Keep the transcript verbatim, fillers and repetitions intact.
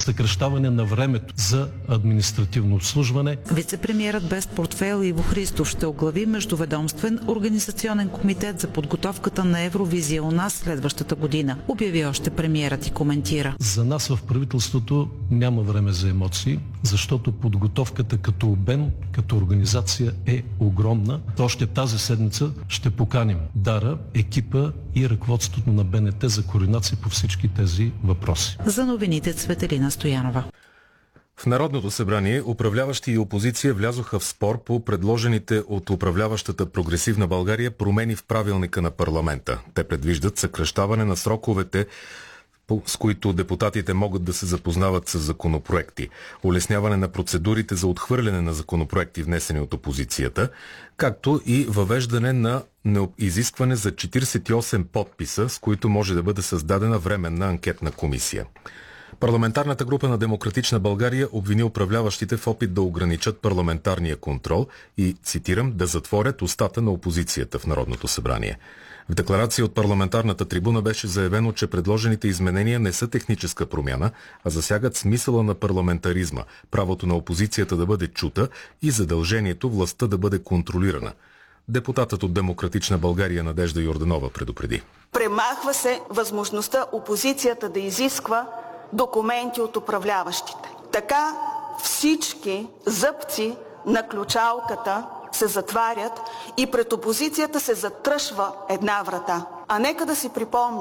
съкращаване на времето за административно обслужване. Вицепремиерът без портфейл Иво Христов ще оглави междуведомствен организационен комитет за подготовката на Евровизия у нас следващата година, обяви още премиерът и коментира. За нас в правителството няма време за емоции, защото подготовката като обем, като организация е огромна. Още тази седмица ще поканим Дара, екипа и ръководството на Б Н Т за координация по всички тези въпроси. За новините Цветелина Стоянова. В Народното събрание управляващи и опозиция влязоха в спор по предложените от управляващата Прогресивна България промени в правилника на парламента. Те предвиждат съкращаване на сроковете, с които депутатите могат да се запознават с законопроекти, улесняване на процедурите за отхвърляне на законопроекти, внесени от опозицията, както и въвеждане на изискване за четиридесет и осем подписа, с които може да бъде създадена временна анкетна комисия. Парламентарната група на Демократична България обвини управляващите в опит да ограничат парламентарния контрол и, цитирам, да затворят устата на опозицията в Народното събрание. В декларация от парламентарната трибуна беше заявено, че предложените изменения не са техническа промяна, а засягат смисъла на парламентаризма, правото на опозицията да бъде чута и задължението властта да бъде контролирана. Депутатът от Демократична България Надежда Йорданова предупреди. Премахва се възможността опозицията да изисква документи от управляващите. Така всички зъбци на ключалката се затварят и пред опозицията се затръшва една врата. А нека да си припомня,